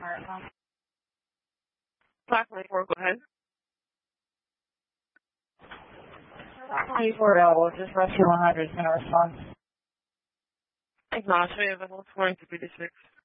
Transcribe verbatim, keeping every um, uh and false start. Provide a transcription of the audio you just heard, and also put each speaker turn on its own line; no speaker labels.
Marathon.
five twenty-four, go ahead.
twenty-four available, just rescue one hundred is going to respond.
Acknowledge me available for to be six.